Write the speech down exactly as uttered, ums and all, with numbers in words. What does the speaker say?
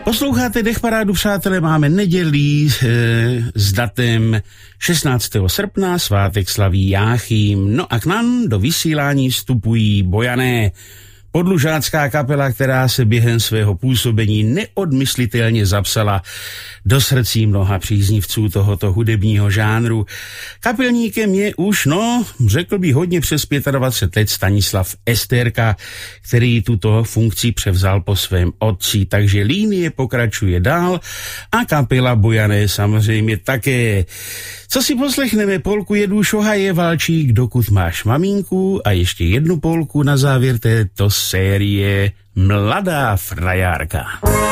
Posloucháte Dechparádu, přátelé, máme nedělí e, s datem šestnáctého srpna, svátek slaví Jáchym. No a k nám do vysílání vstupují Bojané, podlužácká kapela, která se během svého působení neodmyslitelně zapsala do srdcí mnoha příznivců tohoto hudebního žánru. Kapelníkem je už, no, řekl bych hodně přes dvacet pět let Stanislav Estérka, který tuto funkci převzal po svém otci, takže línie pokračuje dál a kapela Bojané samozřejmě také. Co si poslechneme? Polku Jedu Šohaje Valčík, Dokud máš maminku, a ještě jednu polku na závěr této série Mladá frajárka.